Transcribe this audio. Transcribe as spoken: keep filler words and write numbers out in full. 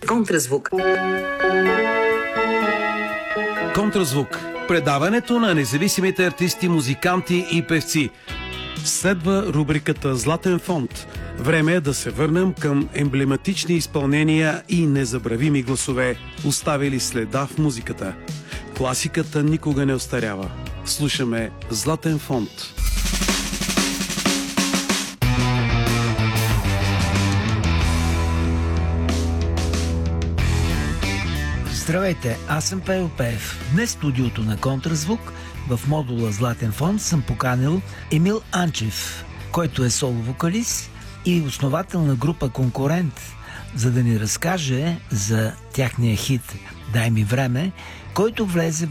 Контразвук. Контразвук. Предаването на независимите артисти, музиканти и певци. Следва рубриката Златен фонд. Време е да се върнем към емблематични изпълнения и незабравими гласове, оставили следа в музиката. Класиката никога не остарява. Слушаме Златен фонд. Здравейте, аз съм Пейо Пеев. Днес в студиото на Контразвук в модула Златен фонд съм поканил Емил Анчев, който е соло-вокалист и основател на група Конкурент, за да ни разкаже за тяхния хит «Дай ми време», който влезе